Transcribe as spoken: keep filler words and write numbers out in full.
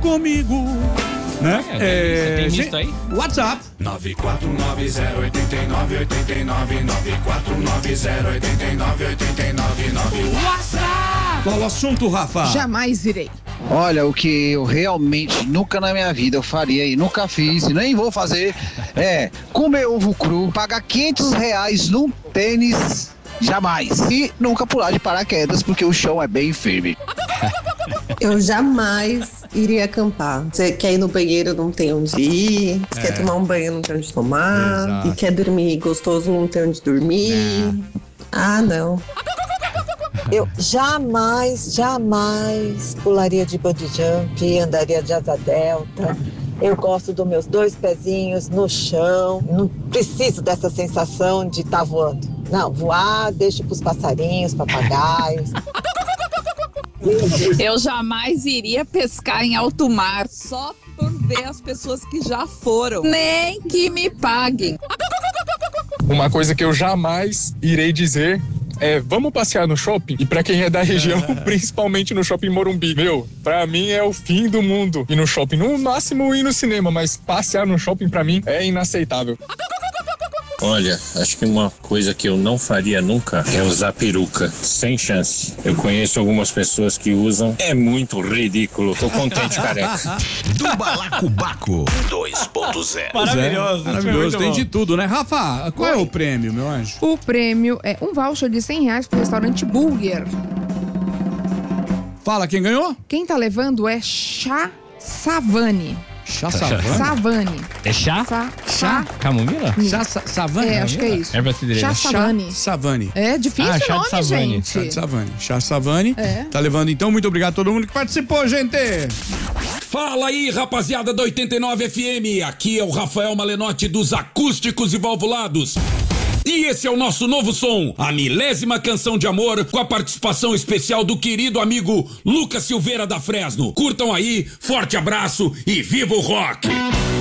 comigo. Né? É, é, tem gente, isso aí? WhatsApp nove quatro nove zero oito nove oito nove nove quatro nove zero oito nove oito nove nove. WhatsApp. Qual o assunto, Rafa? Jamais irei. Olha, o que eu realmente nunca na minha vida eu faria e nunca fiz e nem vou fazer é comer ovo cru, pagar quinhentos reais num tênis, jamais. E nunca pular de paraquedas porque o chão é bem firme. Eu jamais iria acampar. Você quer ir no banheiro, não tem onde ir. Você é. quer tomar um banho, não tem onde tomar. Exato. E quer dormir gostoso, não tem onde dormir. É. Ah, não. Eu jamais, jamais pularia de bungee jump, andaria de asa delta. Eu gosto dos meus dois pezinhos no chão. Não preciso dessa sensação de estar tá voando. Não, voar, deixa pros passarinhos, papagaios. Eu jamais iria pescar em alto mar, só por ver as pessoas que já foram. Nem que me paguem. Uma coisa que eu jamais irei dizer é, vamos passear no shopping? E pra quem é da região, principalmente no shopping Morumbi, meu, pra mim é o fim do mundo ir no shopping. No máximo ir no cinema, mas passear no shopping pra mim é inaceitável. Olha, acho que uma coisa que eu não faria nunca é usar peruca, sem chance. Eu conheço algumas pessoas que usam, é muito ridículo. Tô contente, careca. Do Balacobaco dois ponto zero. Maravilhoso, é, maravilhoso. Tem de tudo, né? Rafa, qual Oi. é o prêmio, meu anjo? O prêmio é um voucher de cem reais pro restaurante Burger. Fala, quem ganhou? Quem tá levando é Chá Savani. Chá Savani? Savani. É chá? Sa chá? Camomila? Chá Savani? É, acho que é isso. Erva cidreira. Chá Savani. Savani. É difícil ah, o chá nome, de Savani. gente. Chá de Savani. Chá Savani. É. Tá levando então. Muito obrigado a todo mundo que participou, gente. Fala aí, rapaziada da oitenta e nove F M. Aqui é o Rafael Malenotti dos Acústicos e Valvulados. E esse é o nosso novo som, a milésima canção de amor, com a participação especial do querido amigo Lucas Silveira da Fresno. Curtam aí, forte abraço e viva o rock!